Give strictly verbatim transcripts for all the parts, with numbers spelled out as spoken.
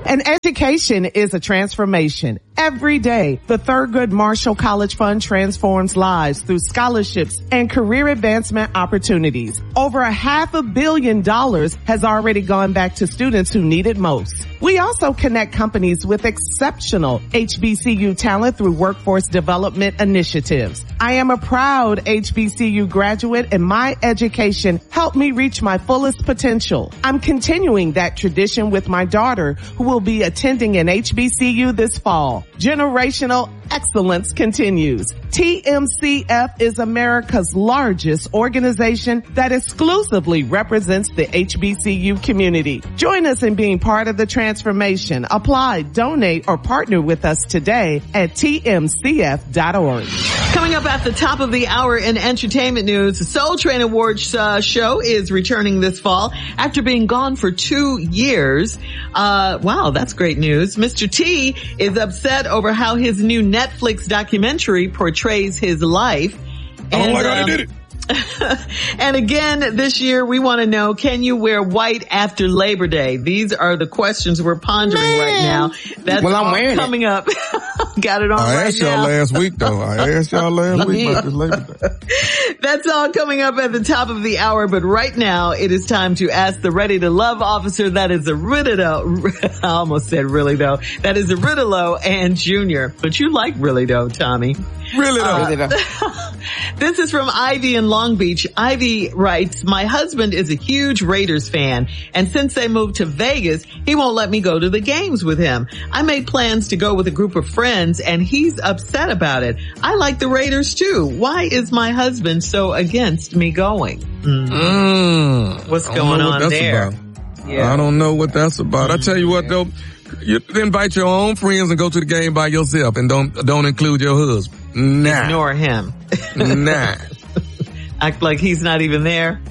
An education is a transformation. Every day, the Thurgood Marshall College Fund transforms lives through scholarships and career advancement opportunities. Over a half a billion dollars has already gone back to students who need it most. We also connect companies with exceptional H B C U talent through workforce development initiatives. I am a proud H B C U graduate, and my education helped me reach my fullest potential. I'm continuing that tradition with my daughter, who will be attending an H B C U this fall. Generational excellence continues. T M C F is America's largest organization that exclusively represents the H B C U community. Join us in being part of the transformation. Apply, donate, or partner with us today at T M C F dot org. Coming up at the top of the hour in entertainment news, the Soul Train Awards uh, show is returning this fall after being gone for two years. Uh, wow, that's great news. Mister T is upset over how his new Netflix documentary portrays his life. And, oh my God, um, he did it. And again, this year, we want to know, can you wear white after Labor Day? These are the questions we're pondering Man. right now. That's well, I'm wearing coming it. up. Got it on I right asked now. y'all last week, though. I asked y'all last week about this Labor Day. That's all coming up at the top of the hour. But right now, it is time to ask the Ready to Love officer. That is a Riddle. I almost said really, though. That is a Riddle and Junior. But you like really, though, Tommy. Really, though. Uh, Really, though. This is from Ivy in Long Beach. Ivy writes, my husband is a huge Raiders fan, and since they moved to Vegas, he won't let me go to the games with him. I made plans to go with a group of friends, and he's upset about it. I like the Raiders too. Why is my husband so against me going? Mm. Mm. What's I don't going know what on that's there? About. Yeah. I don't know what that's about. I tell you what, though, you invite your own friends and go to the game by yourself, and don't don't include your husband. Nah. Ignore him. Nah. Act like he's not even there.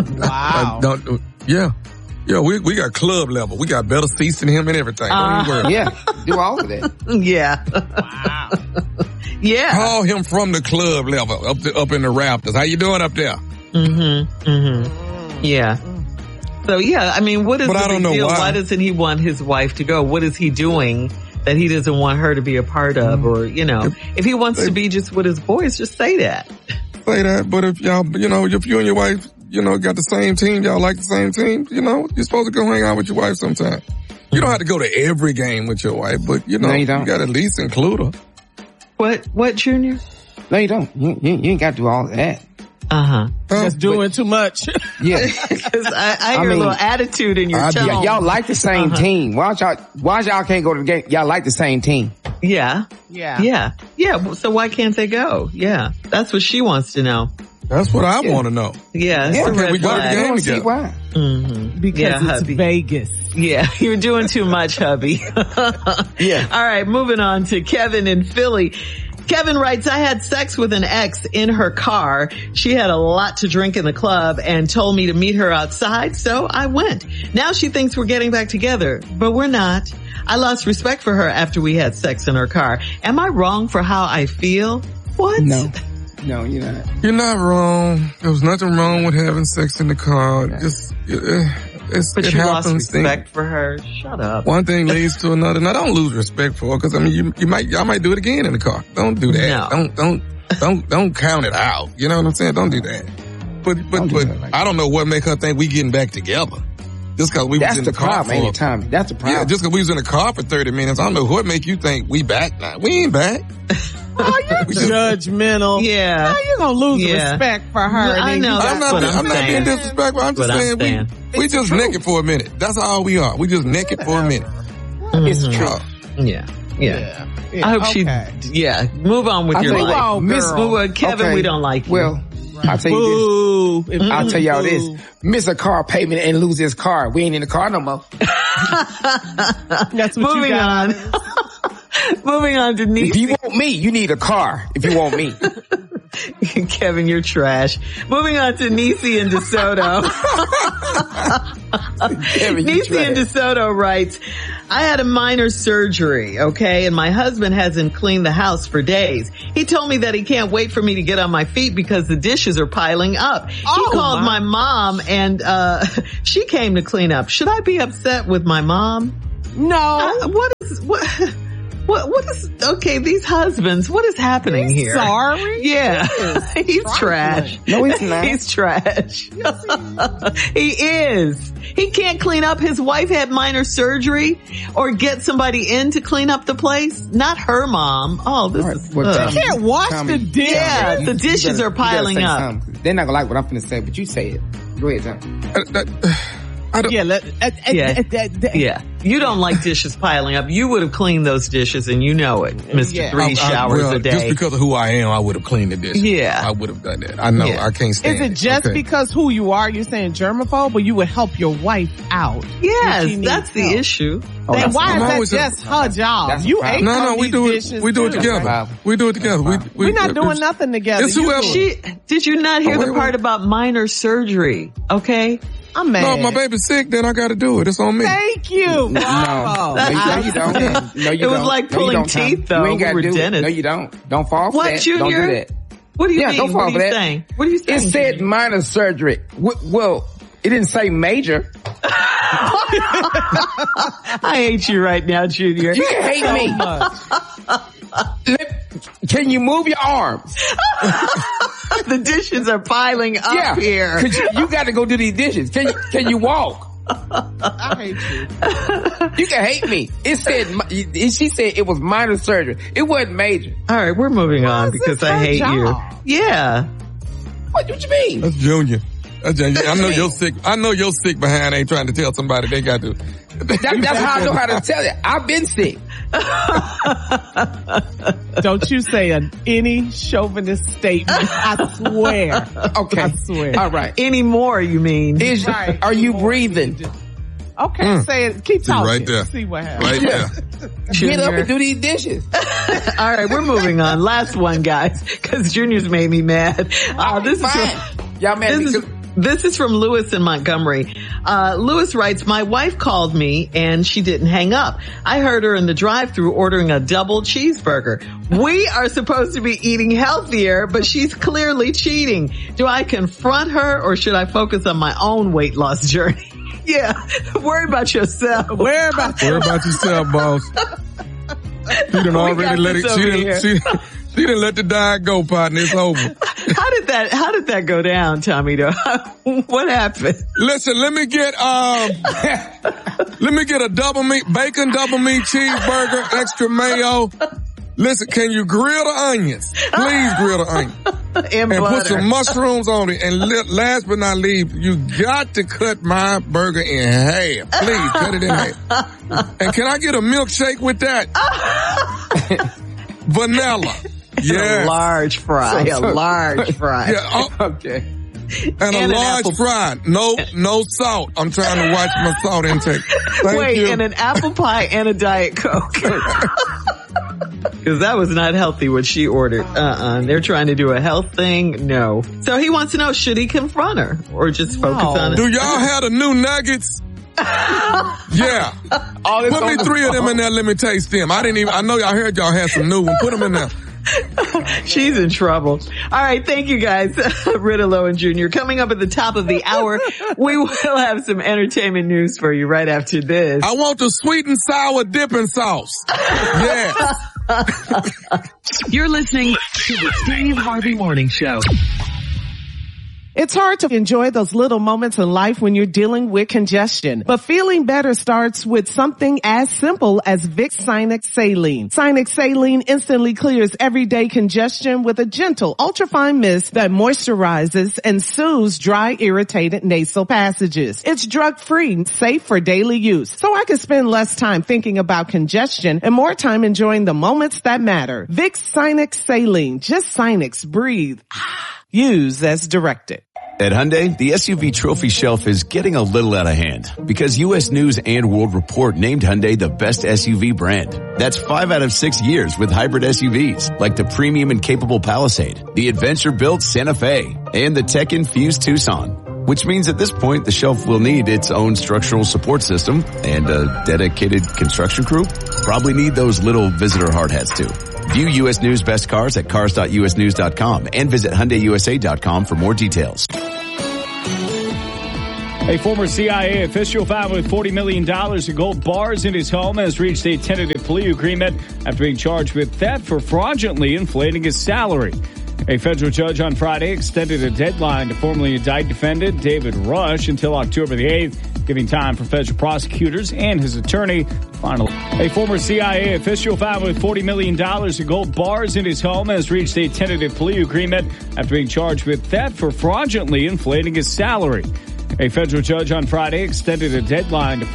Wow. Uh, don't, yeah. Yeah, we we got club level. We got better seats than him and everything. Uh, don't even worry. Yeah, do all of that. Yeah. Wow. Yeah. Call him from the club level up to, up in the Raptors. How you doing up there? Mm-hmm. Mm-hmm. Yeah. So yeah, I mean, what is But the I don't big know deal? why. Why doesn't he want his wife to go? What is he doing that he doesn't want her to be a part of? Mm-hmm. Or, you know, if he wants they, to be just with his boys, just say that. Say that, but if y'all, you know, if you and your wife, you know, got the same team, y'all like the same team, you know, you're supposed to go hang out with your wife sometime. You don't have to go to every game with your wife, but you know, No, you you, don't. got to at least include her. What, what, Junior? No, you don't. You, you, you ain't got to do all of that. Uh-huh. That's doing too much. Yeah. Cause I, I hear I a mean, little attitude in your I do. tone. Y- y'all like the same Uh-huh. team. Why don't y'all, why y'all can't go to the game? Y'all like the same team. Yeah. Yeah. Yeah. Yeah. So why can't they go? Yeah. That's what she wants to know. That's what I Yeah. want to know. Yeah. It's Yeah, a okay, red we go to the flag. game I don't see together. why. Mm-hmm. Because Yeah, it's hubby. Vegas. Yeah, you're doing too much, hubby. Yeah. All right, moving on to Kevin in Philly. Kevin writes, I had sex with an ex in her car. She had a lot to drink in the club and told me to meet her outside, so I went. Now she thinks we're getting back together, but we're not. I lost respect for her after we had sex in her car. Am I wrong for how I feel? What? No. No, you're not. You're not wrong. There was nothing wrong with having sex in the car. Just, uh, it's, But it you happens. lost respect Thing- for her. Shut up. One thing leads to another. Now don't lose respect for her, because I mean, you you might y'all might do it again in the car. Don't do that. No. Don't don't don't don't count it out. You know what I'm saying? Don't do that. But but Don't do but that like I don't know what make her think we getting back together. Just because we That's was in the the, car problem, ain't for it, Tommy? That's the problem. yeah, just because we was in the car for thirty minutes. I don't know what make you think we back now. We ain't back. Oh, you're We just- judgmental. Yeah. How you gonna lose Yeah. respect for her? I and then know, you that's I'm not, what being, I'm I'm not being saying. disrespectful. I'm just What I'm saying, saying. we, we just naked for a minute. That's all we are. We just naked for a minute. It's Mhm. true. Uh, Yeah. Yeah. Yeah. Yeah, I hope okay. she, yeah, move on with I your think- life. Wow, Miss- girl. Move on. Kevin, Okay. we don't like you. Well, I'll tell you Boo. If this. I'll tell y'all boo. this. Miss a car payment and lose his car. We ain't in the car no more. That's what moving you got. on. Moving on to If Nisi. you want me, you need a car. If you want me. Kevin, you're trash. Moving on to Nisi and DeSoto. Kevin, you Nisi and trash. DeSoto writes, I had a minor surgery, okay, and my husband hasn't cleaned the house for days. He told me that he can't wait for me to get on my feet because the dishes are piling up. He Oh, called my- my mom and uh she came to clean up. Should I be upset with my mom? No. Uh, what is, what, what, what is, okay, these husbands, what is happening He's here? Sorry? Yeah. He He's trifling. trash. No, he's not. He's trash. He is. He can't clean up. His wife had minor surgery or get somebody in to clean up the place. Not her mom. Oh, this Right. is, Well, ugh. tell You can't wash Tommy, the dish. Yeah, You- the you dishes better- are piling you better up. say something. They're not gonna like what I'm finna say, but you say it. Go ahead, Tommy. Uh, that- I don't, Yeah, let, uh, uh, Yeah. uh, uh, uh, Yeah. You don't like dishes piling up. You would have cleaned those dishes and you know it, Mister Yeah. Three I- I- showers well, a day. Just because of who I am, I would have cleaned the dishes. Yeah. I would have done that. I know. Yeah. I can't stand Is it just Okay. because who you are, you're saying germaphobe, or you would help your wife out? if Yes, she needs that's the help? issue. Oh, Then that's- why I'm is that always a- just her job? that's a You problem. ate No, on no, we these do it. dishes We do it too. together. problem. We do it together. We, we, We're not it- doing it's- nothing together. It's You whoever. do She, did you not hear Oh, the wait, part wait. about minor surgery? Okay. I'm mad. No, if my baby's sick, then I got to do it. It's on me. Thank you. No, Bravo. no, you, no, you don't. No, you It was don't. like No, you pulling don't, Tommy. teeth, though. You ain't We got were to do it. dentists. No, you don't. Don't fall for What, that. Junior? Don't do that. What do you Yeah, mean? don't fall what are for you that. saying? What are you saying? It said Junior? minor surgery. W- Well, it didn't say major. I hate you right now, Junior. You can hate me. Let- Can you move your arms? The dishes are piling up Yeah, here. 'cause you, you got to go do these dishes. Can you, can you walk? I hate you. You can hate me. It said mi- she said it was minor surgery. It wasn't major. All right, we're moving on is because this I her hate job? you. Yeah. What, what you mean? That's Junior. That's Junior. I know you're sick. I know you're sick behind ain't trying to tell somebody they got to. That, that's how I know how to tell you. I've been sick. Don't you say an, any chauvinist statement. I swear. Okay. I swear. All right. Anymore, you mean? Is, Right. Are you breathing? Okay, Mm. say it. Keep See, talking. right there. See what happens. Right there. Get up Junior. and do these dishes. All right, we're moving on. Last one, guys, because Junior's made me mad. Uh, this is Fine. from, Y'all mad this is, because this is from Lewis in Montgomery. Uh, Lewis writes, my wife called me and she didn't hang up. I heard her in the drive-thru ordering a double cheeseburger. We are supposed to be eating healthier, but she's clearly cheating. Do I confront her or should I focus on my own weight loss journey? Yeah, worry about yourself. Where about Worry about yourself, boss. She done got already let this it. She over done, here. she, she didn't let the diet go, partner. It's over. How did that, how did that go down, Tommy? Though? What happened? Listen, let me get um, let me get a double meat bacon, double meat cheeseburger, extra mayo. Listen, can you grill the onions? Please grill the onions. And, And butter. put some mushrooms on it. And li- last but not least, you got to cut my burger in half. Please cut it in half. And can I get a milkshake with that? Vanilla. A Yeah. large fry, So- so- a large fry. Yeah. Oh, okay. and, And a an large apple- fry. No, no salt. I'm trying to watch my salt intake. Thank Wait, you. and an apple pie and a Diet Coke. Because that was not healthy what she ordered. Uh-uh. They're trying to do a health thing. No. So he wants to know, should he confront her or just focus No. on it? Do y'all have the new nuggets? Yeah. All this Put on me the three of them phone. in there. Let me taste them. I didn't even, I know y'all heard y'all had some new ones. Put them in there. She's in trouble. All right. Thank you guys. Riddle and Junior Coming up at the top of the hour, we will have some entertainment news for you right after this. I want the sweet and sour dipping sauce. Yes. You're listening to the Steve Harvey Morning Show. It's hard to enjoy those little moments in life when you're dealing with congestion. But feeling better starts with something as simple as Vicks Sinex Saline. Sinex Saline instantly clears everyday congestion with a gentle, ultrafine mist that moisturizes and soothes dry, irritated nasal passages. It's drug-free, safe for daily use. So I can spend less time thinking about congestion and more time enjoying the moments that matter. Vicks Sinex Saline. Just Sinex. Breathe. Use as directed. At Hyundai, the S U V trophy shelf is getting a little out of hand because U S News and World Report named Hyundai the best S U V brand. That's five out of six years with hybrid S U Vs like the premium and capable Palisade, the adventure-built Santa Fe, and the tech-infused Tucson. Which means at this point, the shelf will need its own structural support system and a dedicated construction crew. Probably need those little visitor hard hats too. View U S News Best Cars at cars dot u s news dot com and visit hyundai u s a dot com for more details. A former C I A official found with forty million dollars in gold bars in his home has reached a tentative plea agreement after being charged with theft for fraudulently inflating his salary. A federal judge on Friday extended a deadline to formally indict defendant David Rush until October the eighth, giving time for federal prosecutors and his attorney to finally. A former C I A official found with forty million dollars in gold bars in his home has reached a tentative plea agreement after being charged with theft for fraudulently inflating his salary. A federal judge on Friday extended a deadline to